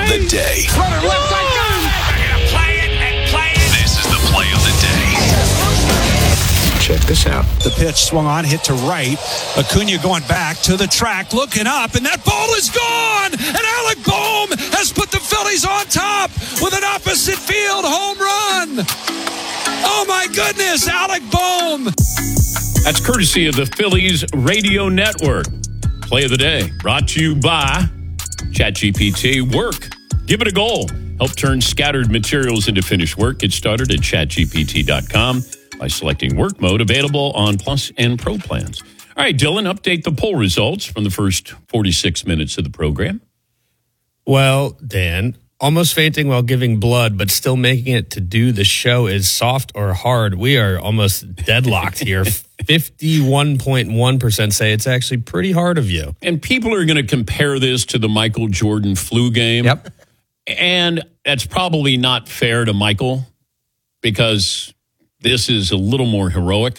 of the day. Runner left side, got him. They're going to play it and play it. This is the play of the day. Check this out. The pitch swung on, hit to right. Acuna going back to the track, looking up, and that ball is gone! And Alec Bohm has put the Phillies on top with an opposite field home run! Oh my goodness, Alec Bohm! That's courtesy of the Phillies Radio Network. Play of the day brought to you by ChatGPT. Work. Give it a goal. Help turn scattered materials into finished work. Get started at chatgpt.com by selecting work mode, available on Plus and Pro plans. All right, Dylan, update the poll results from the first 46 minutes of the program. Well, Dan, almost fainting while giving blood, but still making it to do the show is soft or hard. We are almost deadlocked here. 51.1% say it's actually pretty hard of you. And people are going to compare this to the Michael Jordan flu game. Yep. And that's probably not fair to Michael because this is a little more heroic.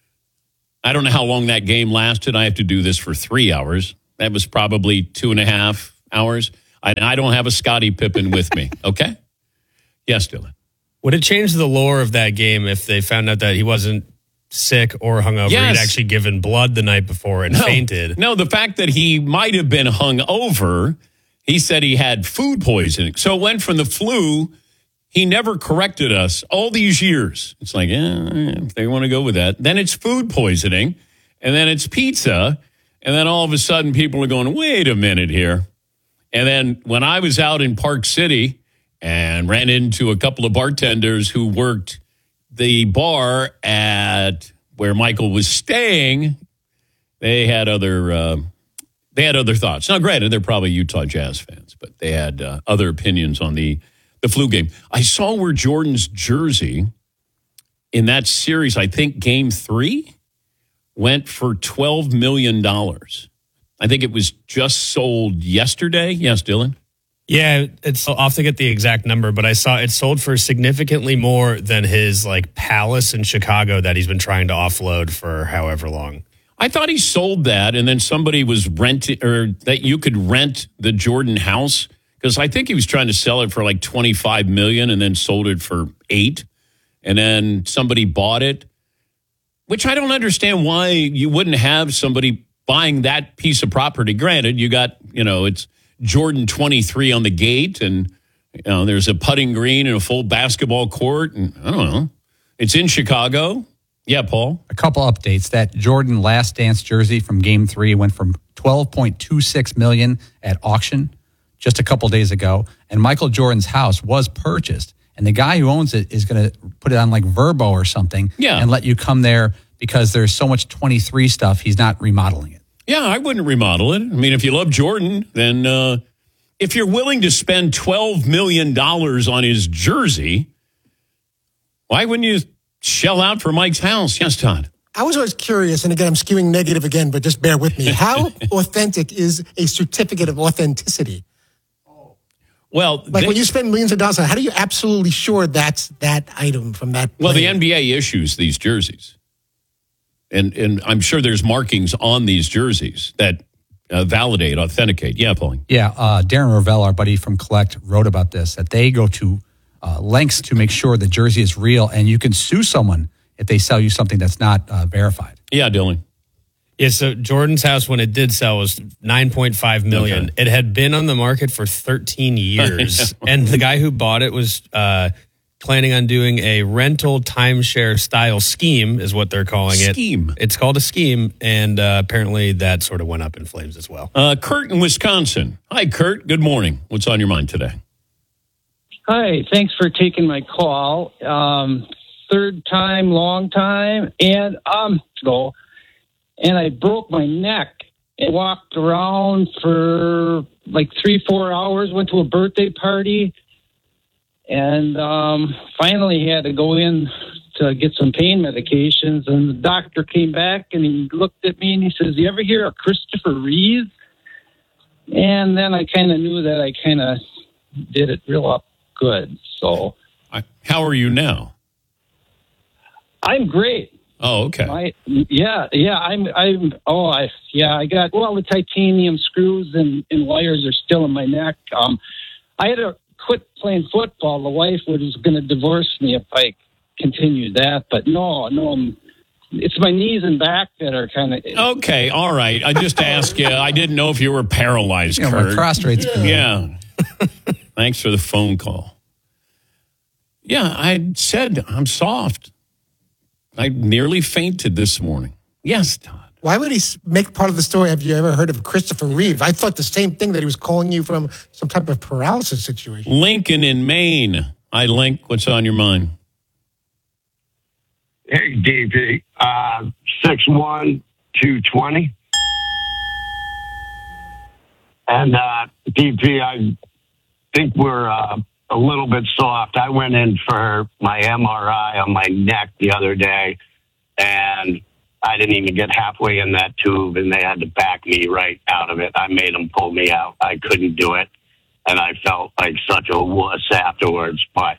I don't know how long that game lasted. I have to do this for 3 hours. That was probably 2.5 hours. I don't have a Scottie Pippen with me, okay? Yes, Dylan. Would it change the lore of that game if they found out that he wasn't sick or hungover? Yes. He'd actually given blood the night before and fainted. No, the fact that he might have been hungover, he said he had food poisoning. So it went from the flu. He never corrected us all these years. It's like, if they want to go with that. Then it's food poisoning, and then it's pizza, and then all of a sudden people are going, wait a minute here. And then when I was out in Park City and ran into a couple of bartenders who worked the bar at where Michael was staying, they had other thoughts. Now, granted, they're probably Utah Jazz fans, but they had other opinions on the flu game. I saw where Jordan's jersey in that series, I think Game 3, went for $12 million. I think it was just sold yesterday. Yes, Dylan? Yeah, I'll have to get the exact number, but I saw it sold for significantly more than his palace in Chicago that he's been trying to offload for however long. I thought he sold that, and then somebody was renting, or that you could rent the Jordan house, because I think he was trying to sell it for $25 million and then sold it for $8 million, and then somebody bought it, which I don't understand why you wouldn't have somebody buying that piece of property. Granted, you got, it's Jordan 23 on the gate, and there's a putting green and a full basketball court, and I don't know. It's in Chicago. Yeah, Paul? A couple updates. That Jordan Last Dance jersey from Game 3 went from $12.26 million at auction just a couple days ago, and Michael Jordan's house was purchased, and the guy who owns it is going to put it on Vrbo or something and let you come there because there's so much 23 stuff, he's not remodeling it. Yeah, I wouldn't remodel it. I mean, if you love Jordan, then if you're willing to spend $12 million on his jersey, why wouldn't you shell out for Mike's house? Yes, Todd. I was always curious, and again, I'm skewing negative again, but just bear with me. How authentic is a certificate of authenticity? Well, when you spend millions of dollars, how are you absolutely sure that's that item from that player? Well, the NBA issues these jerseys. And I'm sure there's markings on these jerseys that validate, authenticate. Yeah, Pauline. Yeah, Darren Ravel, our buddy from Collect, wrote about this, that they go to lengths to make sure the jersey is real, and you can sue someone if they sell you something that's not verified. Yeah, Dylan. Yeah, so Jordan's house, when it did sell, was $9.5 million. Okay. It had been on the market for 13 years, and the guy who bought it was planning on doing a rental timeshare style scheme, is what they're calling it. Scheme. It's called a scheme, and apparently that sort of went up in flames as well. Kurt in Wisconsin. Hi, Kurt. Good morning. What's on your mind today? Hi. Thanks for taking my call. Third time, long time, and and I broke my neck and walked around for 3-4 hours, went to a birthday party, and finally had to go in to get some pain medications. And the doctor came back and he looked at me and he says, "You ever hear of Christopher Reeve?" And then I kind of knew that I kind of did it real up good. So, how are you now? I'm great. Oh, okay. I got the titanium screws and wires are still in my neck. I had to quit playing football. The wife was going to divorce me if I continued that, but no, it's my knees and back that are kind of... Okay, all right. I just asked you. I didn't know if you were paralyzed, You know, Kurt. my prostrate's Yeah. Thanks for the phone call. Yeah, I said I'm soft. I nearly fainted this morning. Yes, Todd. Why would he make part of the story? Have you ever heard of Christopher Reeve? I thought the same thing, that he was calling you from some type of paralysis situation. Lincoln in Maine. Hi, Link. What's on your mind? Hey, DP. 6'1", 220. And DP, I think we're a little bit soft. I went in for my MRI on my neck the other day, and I didn't even get halfway in that tube, and they had to back me right out of it. I made them pull me out. I couldn't do it, and I felt like such a wuss afterwards. But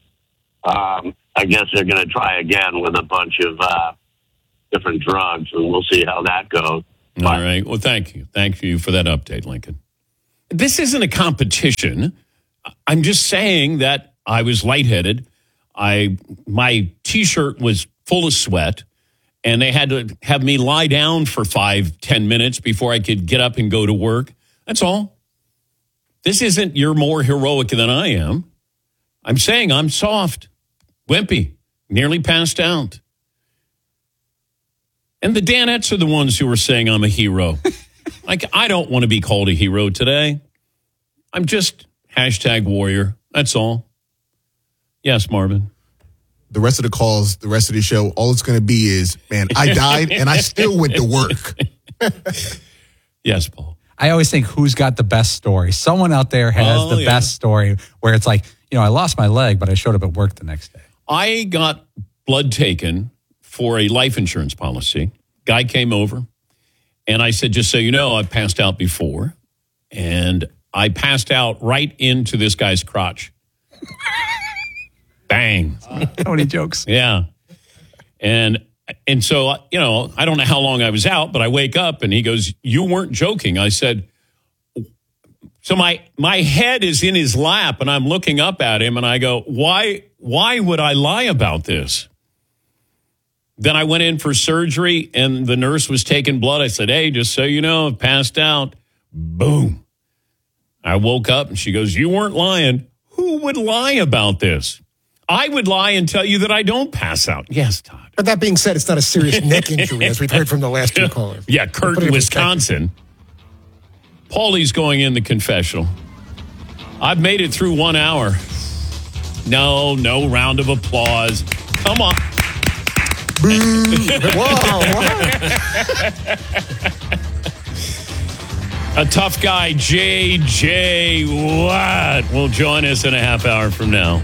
I guess they're going to try again with a bunch of different drugs, and we'll see how that goes. All right. Well, thank you. Thank you for that update, Lincoln. This isn't a competition. I'm just saying that I was lightheaded. My T-shirt was full of sweat, and they had to have me lie down for 5-10 minutes before I could get up and go to work. That's all. This isn't you're more heroic than I am. I'm saying I'm soft, wimpy, nearly passed out. And the Danettes are the ones who are saying I'm a hero. Like, I don't want to be called a hero today. I'm just #warrior. That's all. Yes, Marvin. The rest of the calls, the rest of the show, all it's going to be is, man, I died and I still went to work. Yes, Paul. I always think, who's got the best story? Someone out there has the best story where it's like, I lost my leg, but I showed up at work the next day. I got blood taken for a life insurance policy. Guy came over, and I said, just so you know, I've passed out before. And I passed out right into this guy's crotch. Bang. Tony jokes. Yeah. And so, I don't know how long I was out, but I wake up and he goes, you weren't joking. I said, so my head is in his lap and I'm looking up at him and I go, why would I lie about this? Then I went in for surgery and the nurse was taking blood. I said, hey, just so you know, I've passed out. Boom. I woke up and she goes, you weren't lying. Who would lie about this? I would lie and tell you that I don't pass out. Yes, Todd. But that being said, it's not a serious neck injury, as we've heard from the last two callers. Yeah, Kurt in Wisconsin. Paulie's going in the confessional. I've made it through 1 hour. No round of applause. Come on. A tough guy, JJ Watt, will join us in a half hour from now.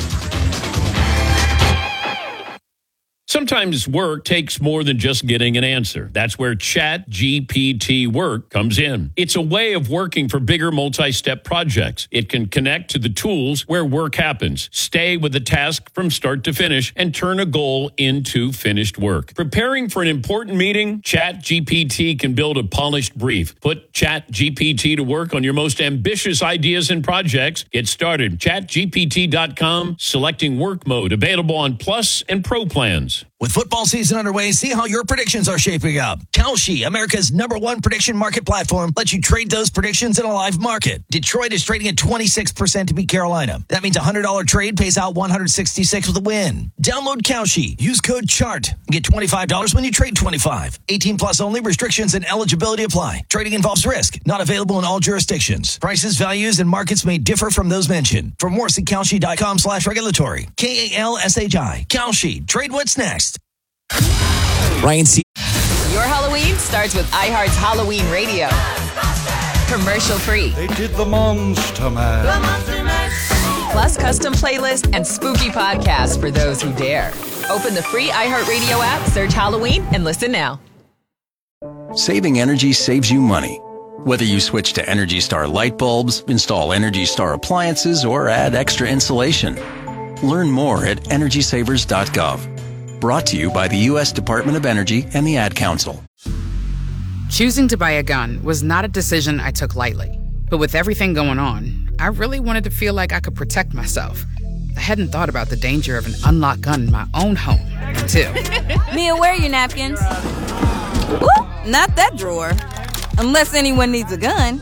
Sometimes work takes more than just getting an answer. That's where ChatGPT Work comes in. It's a way of working for bigger multi-step projects. It can connect to the tools where work happens, stay with the task from start to finish, and turn a goal into finished work. Preparing for an important meeting? ChatGPT can build a polished brief. Put ChatGPT to work on your most ambitious ideas and projects. Get started. ChatGPT.com, selecting work mode, available on Plus and Pro plans. With football season underway, see how your predictions are shaping up. Kalshi, America's #1 prediction market platform, lets you trade those predictions in a live market. Detroit is trading at 26% to beat Carolina. That means a $100 trade pays out $166 with a win. Download Kalshi. Use code CHART. Get $25 when you trade $25. 18 plus only. Restrictions and eligibility apply. Trading involves risk. Not available in all jurisdictions. Prices, values, and markets may differ from those mentioned. For more, see Kalshi.com/regulatory. KALSHI. Kalshi. Trade what's next. Ryan C. Your Halloween starts with iHeart's Halloween Radio. Commercial free. They did the Monster Mash. Plus custom playlist and spooky podcasts for those who dare. Open the free iHeartRadio app, search Halloween, and listen now. Saving energy saves you money. Whether you switch to Energy Star light bulbs, install Energy Star appliances, or add extra insulation. Learn more at EnergySavers.gov. Brought to you by the U.S. Department of Energy and the Ad Council. Choosing to buy a gun was not a decision I took lightly. But with everything going on, I really wanted to feel like I could protect myself. I hadn't thought about the danger of an unlocked gun in my own home until... Mia, where are your napkins? Ooh, not that drawer. Unless anyone needs a gun.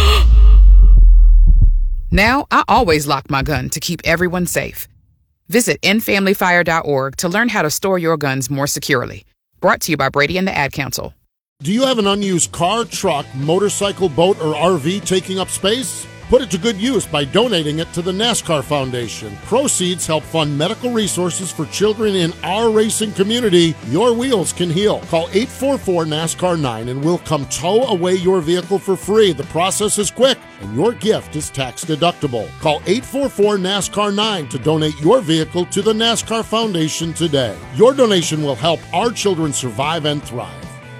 Now, I always lock my gun to keep everyone safe. Visit endfamilyfire.org to learn how to store your guns more securely. Brought to you by Brady and the Ad Council. Do you have an unused car, truck, motorcycle, boat, or RV taking up space? Put it to good use by donating it to the NASCAR Foundation. Proceeds help fund medical resources for children in our racing community. Your wheels can heal. Call 844-NASCAR-9 and we'll come tow away your vehicle for free. The process is quick and your gift is tax deductible. Call 844-NASCAR-9 to donate your vehicle to the NASCAR Foundation today. Your donation will help our children survive and thrive.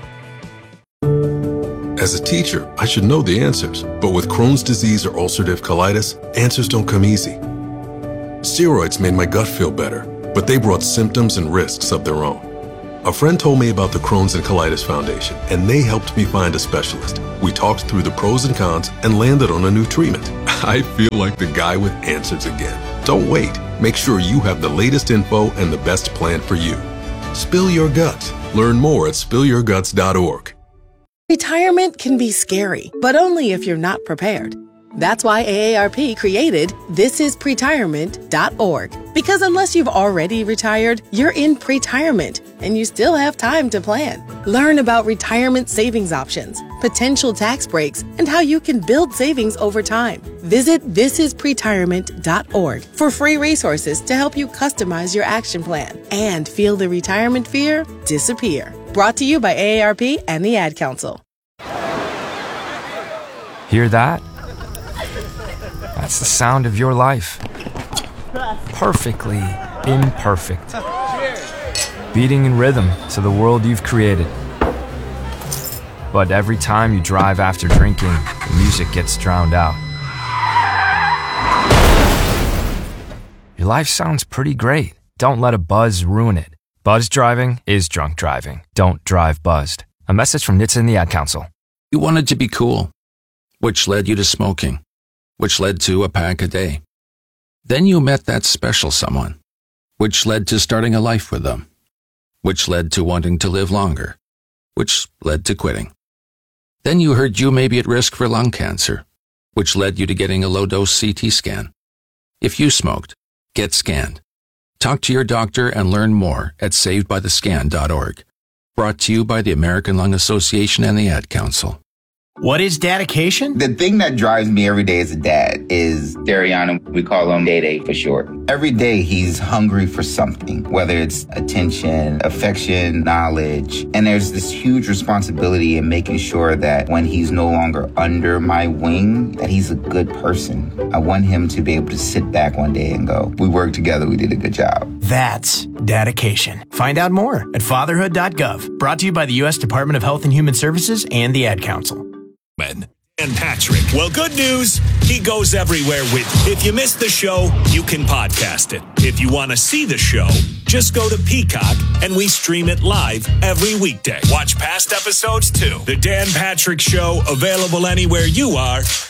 As a teacher, I should know the answers, but with Crohn's disease or ulcerative colitis, answers don't come easy. Steroids made my gut feel better, but they brought symptoms and risks of their own. A friend told me about the Crohn's and Colitis Foundation, and they helped me find a specialist. We talked through the pros and cons and landed on a new treatment. I feel like the guy with answers again. Don't wait. Make sure you have the latest info and the best plan for you. Spill your guts. Learn more at spillyourguts.org. Retirement can be scary, but only if you're not prepared. That's why AARP created thisispretirement.org. Because unless you've already retired, you're in pretirement, and you still have time to plan. Learn about retirement savings options, potential tax breaks, and how you can build savings over time. Visit thisispretirement.org for free resources to help you customize your action plan and feel the retirement fear disappear. Brought to you by AARP and the Ad Council. Hear that? That's the sound of your life. Perfectly imperfect. Beating in rhythm to the world you've created. But every time you drive after drinking, the music gets drowned out. Your life sounds pretty great. Don't let a buzz ruin it. Buzz driving is drunk driving. Don't drive buzzed. A message from NHTSA and the Ad Council. You wanted to be cool, which led you to smoking, which led to a pack a day. Then you met that special someone, which led to starting a life with them, which led to wanting to live longer, which led to quitting. Then you heard you may be at risk for lung cancer, which led you to getting a low-dose CT scan. If you smoked, get scanned. Talk to your doctor and learn more at savedbythescan.org. Brought to you by the American Lung Association and the Ad Council. What is dedication? The thing that drives me every day as a dad is Dariana. We call him Day-Day for short. Every day he's hungry for something, whether it's attention, affection, knowledge. And there's this huge responsibility in making sure that when he's no longer under my wing, that he's a good person. I want him to be able to sit back one day and go, we worked together, we did a good job. That's dedication. Find out more at fatherhood.gov. Brought to you by the U.S. Department of Health and Human Services and the Ad Council. And Patrick. Well, good news. He goes everywhere with. If you missed the show, you can podcast it. If you want to see the show, just go to Peacock and we stream it live every weekday. Watch past episodes too. The Dan Patrick Show, available anywhere you are.